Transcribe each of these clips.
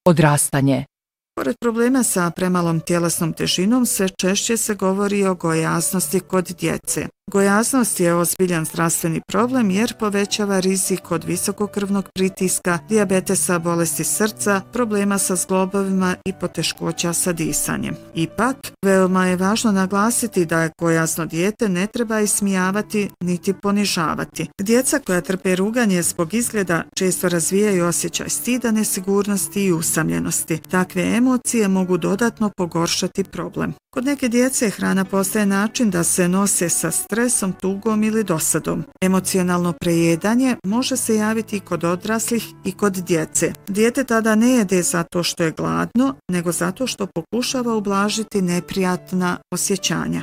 odrastanje. Pored problema sa premalom tjelesnom težinom, sve češće se govori o gojaznosti kod djece. Gojaznost je ozbiljan zdravstveni problem jer povećava rizik od visokog krvnog pritiska, dijabetesa, bolesti srca, problema sa zglobovima i poteškoća sa disanjem. Ipak, veoma je važno naglasiti da je gojazno dijete ne treba ismijavati niti ponižavati. Djeca koja trpe ruganje zbog izgleda često razvijaju osjećaj stida, nesigurnosti i usamljenosti. Takve emocije mogu dodatno pogoršati problem. Kod neke djece hrana postaje način da se nose sa stresom, tugom ili dosadom. Emocionalno prejedanje može se javiti i kod odraslih i kod djece. Dijete tada ne jede zato što je gladno, nego zato što pokušava ublažiti neprijatna osjećanja.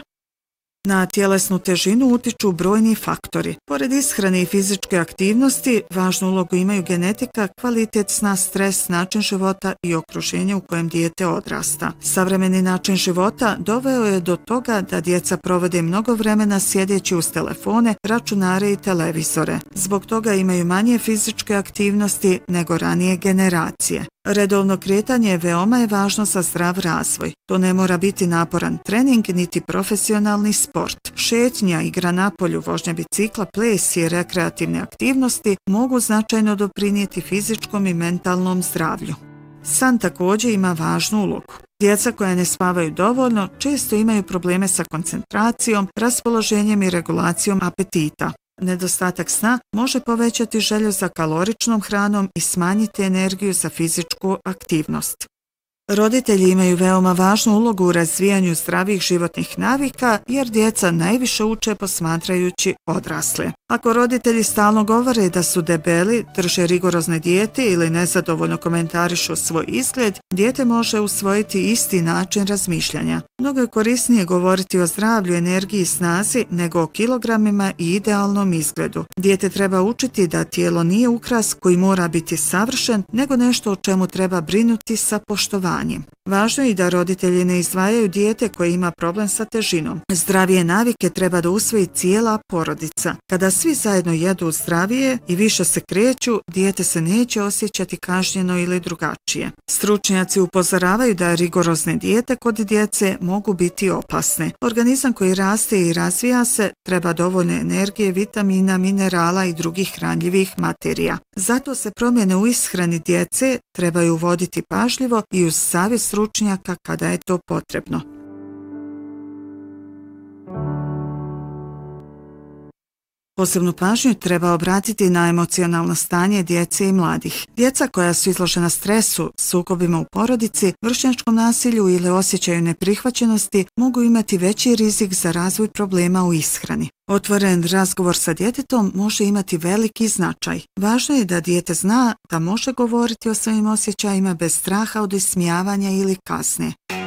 Na tjelesnu težinu utiču brojni faktori. Pored ishrane i fizičke aktivnosti, važnu ulogu imaju genetika, kvalitet sna, stres, način života i okruženje u kojem dijete odrasta. Savremeni način života doveo je do toga da djeca provode mnogo vremena sjedeći uz telefone, računare i televizore. Zbog toga imaju manje fizičke aktivnosti nego ranije generacije. Redovno kretanje veoma je važno za zdrav razvoj. To ne mora biti naporan trening niti profesionalni sport. Šetnja, igra na polju, vožnja bicikla, ples i rekreativne aktivnosti mogu značajno doprinijeti fizičkom i mentalnom zdravlju. San također ima važnu ulogu. Djeca koja ne spavaju dovoljno često imaju probleme sa koncentracijom, raspoloženjem i regulacijom apetita. Nedostatak sna može povećati želju za kaloričnom hranom i smanjiti energiju za fizičku aktivnost. Roditelji imaju veoma važnu ulogu u razvijanju zdravih životnih navika jer djeca najviše uče posmatrajući odrasle. Ako roditelji stalno govore da su debeli, drže rigorozne dijete ili nezadovoljno komentarišu svoj izgled, dijete može usvojiti isti način razmišljanja. Mnogo je korisnije govoriti o zdravlju, energiji i snazi nego o kilogramima i idealnom izgledu. Dijete treba učiti da tijelo nije ukras koji mora biti savršen, nego nešto o čemu treba brinuti sa poštovanjem. Važno je i da roditelji ne izdvajaju dijete koje ima problem sa težinom. Zdravije navike treba da usvoji cijela porodica. Kada svi zajedno jedu zdravije i više se kreću, dijete se neće osjećati kažnjeno ili drugačije. Stručnjaci upozoravaju da rigorozne dijete kod djece mogu biti opasne. Organizam koji raste i razvija se treba dovoljno energije, vitamina, minerala i drugih hranljivih materija. Zato se promjene u ishrani djece trebaju uvoditi pažljivo i uz savjet stručnjaka kada je to potrebno. Posebnu pažnju treba obratiti na emocionalno stanje djece i mladih. Djeca koja su izložena stresu, sukobima u porodici, vršnjačkom nasilju ili osjećaju neprihvaćenosti mogu imati veći rizik za razvoj problema u ishrani. Otvoren razgovor sa djetetom može imati veliki značaj. Važno je da dijete zna da može govoriti o svojim osjećajima bez straha od ismijavanja ili kazne.